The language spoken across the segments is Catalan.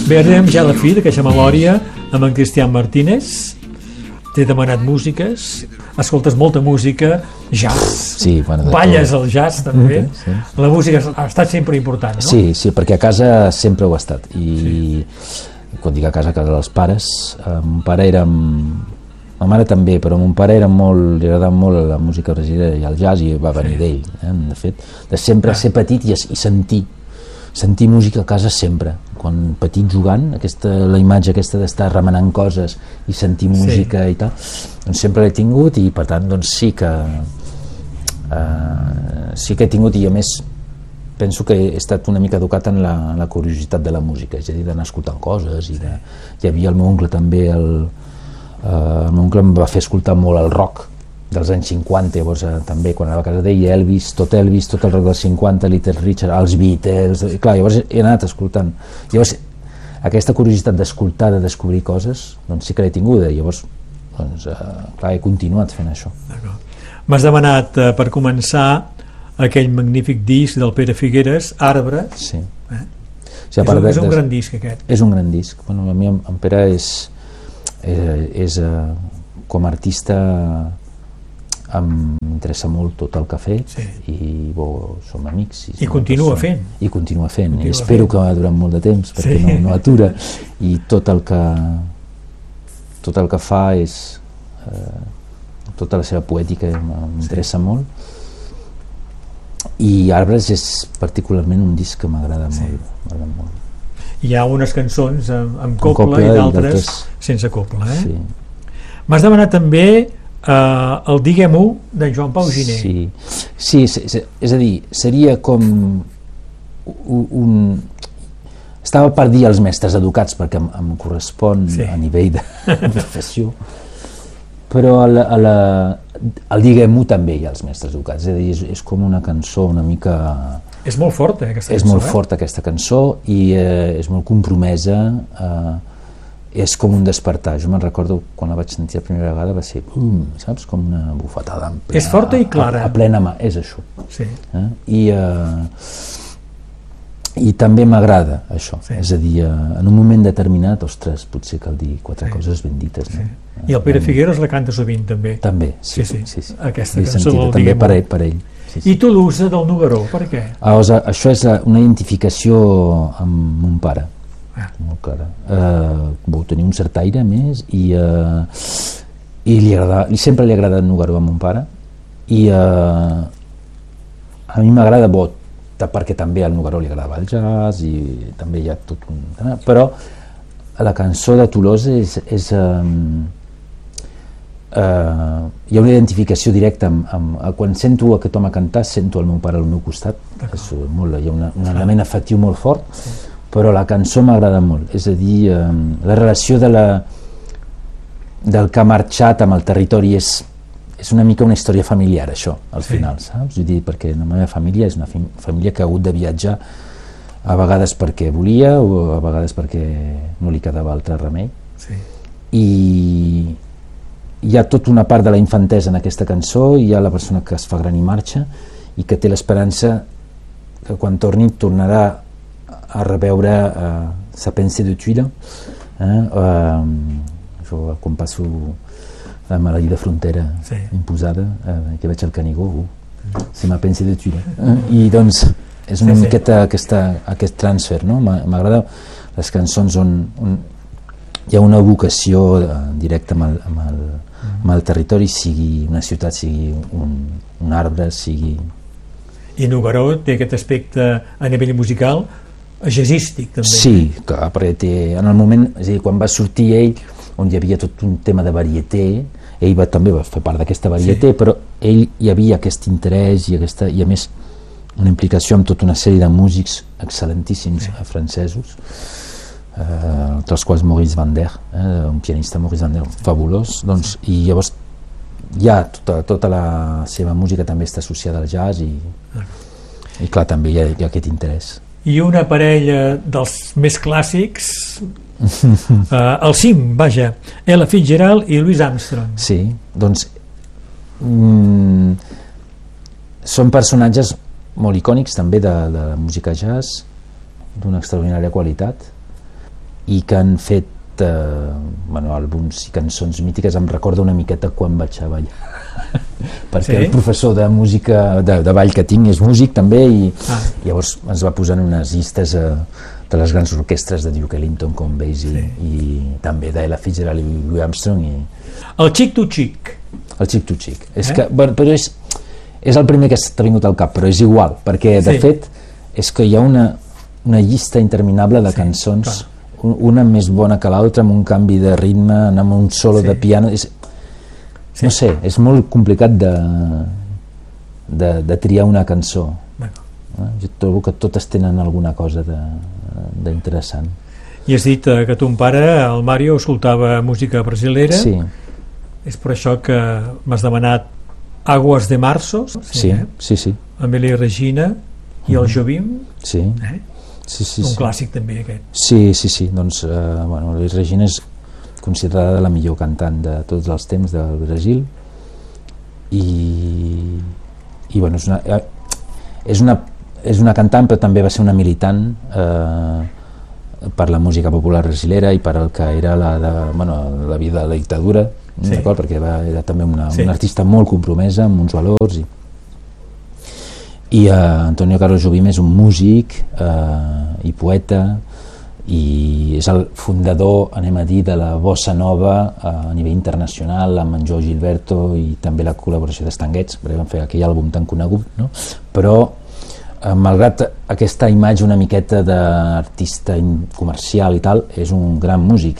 Bé, arribem ja a la fi d'aquesta memòria amb en Cristian Martínez. T'he demanat músiques, escoltes molta música, jazz, sí, bueno, balles el jazz també, sí. La música ha estat sempre important, no? Sí, sí, perquè a casa sempre ho ha estat, i quan dic a casa dels pares, mon pare era... Ma mare també, però mon pare era molt, li agradava molt la música brasilera i el jazz, i va venir d'ell, de fet, de sempre ser petit i sentir música a casa sempre, quan petit jugant, la imatge aquesta d'estar remenant coses i sentir música i tal, doncs sempre l'he tingut, i per tant doncs sí que he tingut, i a més penso que he estat una mica educat en la curiositat de la música, és a dir, d'anar escoltant coses, hi havia el meu oncle també, el meu oncle em va fer escoltar molt el rock dels anys 50, llavors també quan anava a casa d'ell, Elvis, tot el rock dels 50, Little Richard, els Beatles, clar, llavors he anat escoltant, llavors aquesta curiositat d'escoltar, de descobrir coses, doncs sí que l'he tinguda, llavors doncs, clar, he continuat fent això. M'has demanat per començar aquell magnífic disc del Pere Figueres, Arbres. Sí. És un gran disc aquest. És un gran disc. Bueno, a mi en Pere és com a artista m'interessa molt tot el que ha fet, i som amics i continua fent i espero que durant molt de temps, perquè no atura, i tot el que fa és tota la seva poètica m'interessa molt, i Arbres és particularment un disc que m'agrada molt. Hi ha unes cançons amb copla i d'altres sense copla, Sí. M'has demanat també el Diguem-ho de Joan Pau Giner. Sí, és a dir, seria com estava per dir els mestres educats, perquè em correspon a nivell de professió, però el Diguem-ho també hi ha els mestres educats, és a dir, és com una cançó una mica... És molt forta aquesta cançó. És molt forta aquesta cançó, i és molt compromesa, és com un despertar. Jo me'n recordo quan la vaig sentir la primera vegada, va ser, saps, com una bufetada en plena... És forta i clara. A plena mà, és això. Sí. I també m'agrada això, és a dir, en un moment determinat, ostres, potser cal dir quatre coses ben dites. I el Pere Figueres la canta sovint també. També, sí. Aquesta cançó del també Diguem-ho. per ell. I tu l'usa del Nogueró, per què? Això és una identificació amb mon pare, molt clara. Vau tenir un cert aire més, i sempre li ha agradat Nogueró a mon pare, i a mi m'agrada perquè també al Nogueró li agradava el jazz, i també hi ha tot un... Però la cançó de Tolosa hi ha una identificació directa quan sento aquest home cantar, sento el meu pare al meu costat, hi ha un element afectiu molt fort, però la cançó m'agrada molt, és a dir, la relació del que ha marxat amb el territori és una mica una història familiar, això, al final, saps? Vull dir, perquè la meva família és una família que ha hagut de viatjar a vegades perquè volia, o a vegades perquè no li quedava altre remei, i hi ha tota una part de la infantesa en aquesta cançó, hi ha la persona que es fa gran i marxa, i que té l'esperança que quan torni tornarà a reveure sa pensée de tuile, quan passo la malaltia de frontera imposada, que veig el Canigó, c'est ma pensée de tuile, i doncs és una miqueta aquest transfer, no? M'agrada les cançons on hi ha una vocació directa amb el territori, sigui una ciutat, sigui un arbre, sigui... I Nogueró té aquest aspecte a nivell musical jazzístic, també. Sí, clar, perquè té, en el moment, és a dir, quan va sortir ell, on hi havia tot un tema de varieté, ell també va fer part d'aquesta varieté, però ell hi havia aquest interès i a més una implicació amb tota una sèrie de músics excel·lentíssims francesos, entre els quals Maurice Vander, un pianista Maurice Vander fabulós, doncs, i llavors ja tota la seva música també està associada al jazz, i clar, també hi ha aquest interès. I una parella dels més clàssics, el cim, vaja, Ella Fitzgerald i Louis Armstrong. Sí, doncs són personatges molt icònics també de la música jazz, d'una extraordinària qualitat, i que han fet àlbums i cançons mítiques. Em recorda una miqueta quan vaig a ballar perquè el professor de música de ball que tinc és músic també, i llavors ens va posant unes llistes de les grans orquestres de Duke Ellington, Count Basie, i també d'Ella Fitzgerald i Louis Armstrong. El Chick to Chick. El Chick to Chick. Però és el primer que t'ha vingut al cap, però és igual, perquè de fet és que hi ha una llista interminable de cançons, una més bona que l'altra, amb un canvi de ritme, amb un solo de piano. No sé, és molt complicat de triar una cançó. Jo trobo que totes tenen alguna cosa d'interessant. I has dit que ton pare, el Mario, escoltava música brasilera. Sí. És per això que m'has demanat Aguas de Marzo. Sí. Amelia Regina i el Jobim. Sí. Un clàssic també aquest. Sí. Doncs, Amelia Regina és considerada la millor cantant de tots els temps del Brasil, i és una cantant, però també va ser una militant per la música popular brasilera i per el que era la vida de la dictadura, perquè era també una artista molt compromesa amb uns valors, i Antonio Carlos Jobim és un músic i poeta, i és el fundador, anem a dir, de la bossa nova a nivell internacional, amb en Joe Gilberto i també la col·laboració d'Stanguets, perquè van fer aquell àlbum tan conegut, no? Però malgrat aquesta imatge una miqueta d'artista comercial i tal, és un gran músic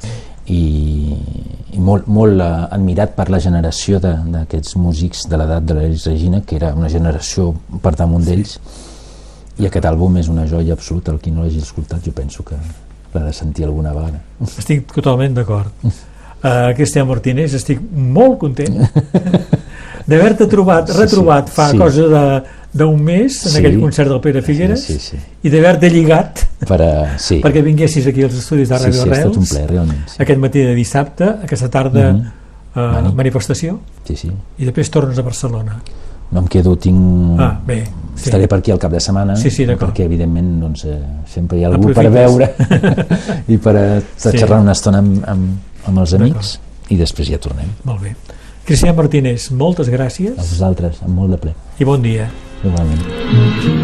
i molt admirat per la generació d'aquests músics de l'edat de l'Elis Regina, que era una generació per damunt d'ells. I aquest àlbum és una joia absoluta. El qui no l'hagi escoltat jo penso que l'ha de sentir alguna vegada. Estic totalment d'acord. Cristian Martínez, estic molt content d'haver-te retrobat fa cosa d'un mes en aquell concert del Pere Figueres i d'haver-te lligat perquè vinguessis aquí als estudis de Ràdio Arrels. Ha estat un plaer, realment. Aquest matí de dissabte, aquesta tarda manifestació, i després tornes a Barcelona. No em quedo, estaré per aquí al cap de setmana, perquè evidentment sempre hi ha algú per veure i per xerrar una estona amb els amics, i després ja tornem. Molt bé. Cristian Martínez, moltes gràcies. A vosaltres, amb molt de ple. I bon dia. Igualment.